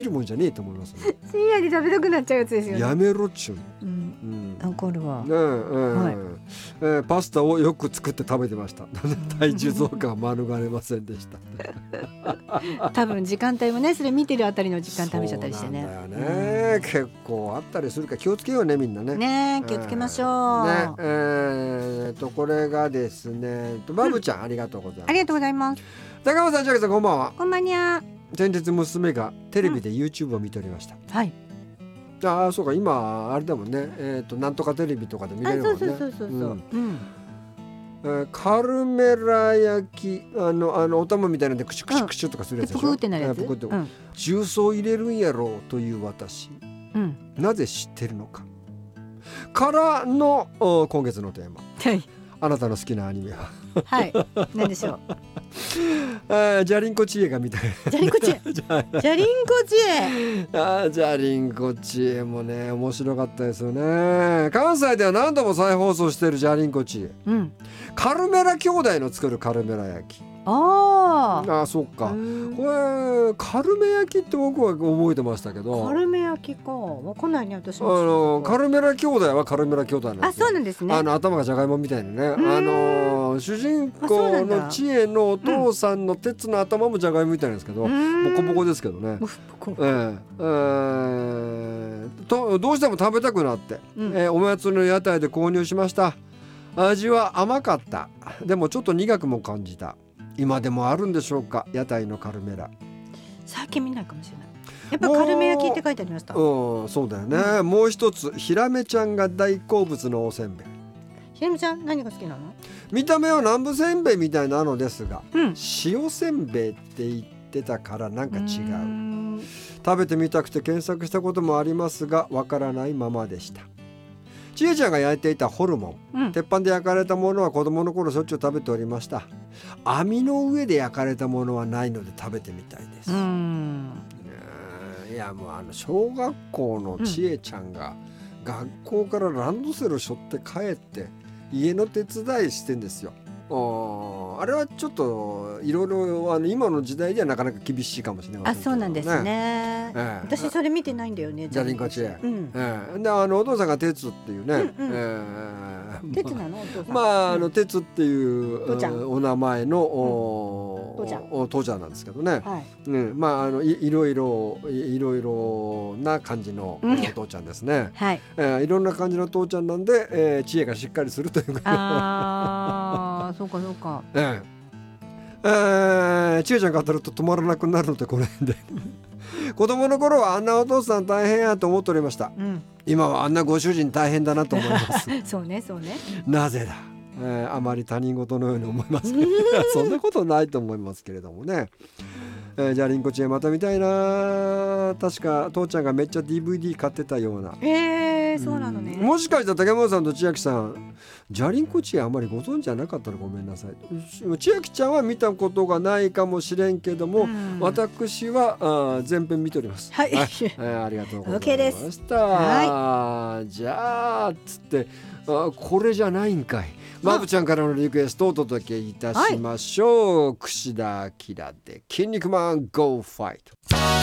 るもんじゃねえと思いますね。 深夜に食べたくなっちゃうやつですよね。 やめろっちゅう、 わかるわ。 パスタをよく作って食べてました。体重増加は免れませんでした多分時間帯もね、それ見てるあたりの時間食べちゃったりしてね。 そうなんだよね、結構あったりするから気をつけようね、みんなね。 ね、気をつけましょう。 これがですね、バブちゃん、ありがとうございます。 ありがとうございます。 高山さん、千秋さん、こんばんは。 こんばんにゃ。 先日娘がテレビで YouTube を見ておりました。 はい。 ああ、そうか、今あれだもんね、なんとかテレビとかで見れるもんね。カルメラ焼き、お玉みたいなんでクシュクシュクシュとかするやつでしょ。 プクってなるやつ。 重曹入れるんやろうという私、なぜ知ってるのかからの今月のテーマ。 はい。 あなたの好きなアニメははい、何でしょう。 じゃりんこ知恵が見たい。 じゃりんこ知恵じゃりんこ知恵じゃりんこ知恵もね、面白かったですよね。関西では何度も再放送しているじゃりんこ知恵、カルメラ兄弟の作るカルメラ焼き。そっか。これカルメ焼きって僕は覚えてましたけど。 カルメ焼きか、わかんないね、私も。 カルメラ兄弟はカルメラ兄弟なんですよ。 そうなんですね。 頭がじゃがいもみたいなね。主人公の知恵のお父さんの鉄の頭もじゃがいもみたいなんですけど、ボコボコですけどね。どうしても食べたくなって、お祭りの屋台で購入しました。味は甘かった。でもちょっと苦くも感じた。今でもあるんでしょうか、屋台のカルメラ。 最近見ないかもしれない。やっぱカルメ焼きって書いてありました。 そうだよね。もう一つ、ひらめちゃんが大好物のおせんべい。 ひらめちゃん、何が好きなの？ 見た目は南部せんべいみたいなのですが、塩せんべいって言ってたからなんか違う。食べてみたくて検索したこともありますが、わからないままでした。ちえちゃんが焼いていたホルモン、鉄板で焼かれたものは子供の頃しょっちゅう食べておりました。網の上で焼かれたものはないので食べてみたいです。いや、もう小学校のちえちゃんが学校からランドセル背負って帰って家の手伝いしてんですよ。あれはちょっといろいろ今の時代ではなかなか厳しいかもしれませんけどね。 そうなんですね。私それ見てないんだよね。 じゃりんこ知恵。でお父さんが鉄っていうね。 鉄なの？お父さん。 鉄っていうお名前の父ちゃんなんですけどね。いろいろな感じのお父ちゃんですね。いろんな感じの父ちゃんなんで、知恵がしっかりするという。 そうかそうか。 ちえちゃんが当たると止まらなくなるのでこの辺で子供の頃はあんなお父さん大変やと思っておりました。今はあんなご主人大変だなと思いますそうねそうね。 なぜだ、あまり他人事のように思いますけどそんなことないと思いますけれどもね。じゃありんこちえまた見たいな。確か父ちゃんがめっちゃ DVD 買ってたような。 そうなのね。 もしかしたら竹本さんと千秋さん、じゃりんこちえあまりご存知じゃなかったらごめんなさい。千秋ちゃんは見たことがないかもしれんけども、私は全編見ております。ありがとうございました。じゃあつってこれじゃないんかい。まぶちゃんからのリクエストをお届けいたしましょう。櫛田明で筋肉マン Go Fight。